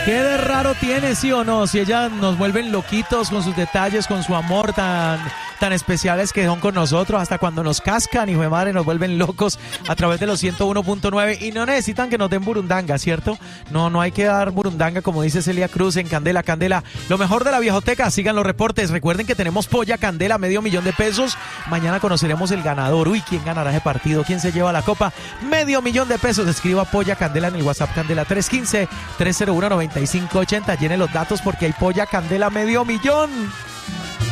¿Qué de raro tiene, sí o no? Si ellas nos vuelven loquitos con sus detalles, con su amor tan especiales que son con nosotros, hasta cuando nos cascan, hijo de madre, nos vuelven locos a través de los 101.9 y no necesitan que nos den burundanga, ¿cierto? No hay que dar burundanga, como dice Celia Cruz en Candela, Candela. Lo mejor de la viejoteca, sigan los reportes. Recuerden que tenemos Polla Candela, $500,000. Mañana conoceremos el ganador. Uy, ¿quién ganará ese partido? ¿Quién se lleva la copa? $500,000. Escriba Polla Candela en el WhatsApp Candela 315-301-9580. Llene los datos porque hay Polla Candela $500,000.